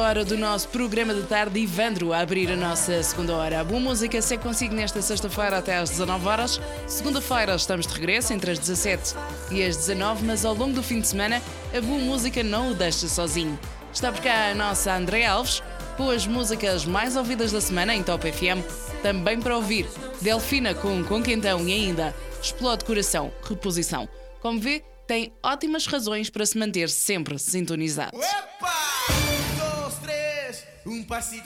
hora do nosso programa de tarde, Ivandro, a abrir a nossa segunda hora. A boa música segue consigo nesta sexta-feira até às 19 horas. Segunda-feira estamos de regresso entre as 17 e as 19, mas ao longo do fim de semana a boa música não o deixa sozinho. Está por cá a nossa Andréa Alves, com as músicas mais ouvidas da semana em Top FM, também para ouvir Delfina com Quentão e ainda Explode Coração, Reposição. Como vê, tem ótimas razões para se manter sempre sintonizado. Epa! 1, 2, 3, pasito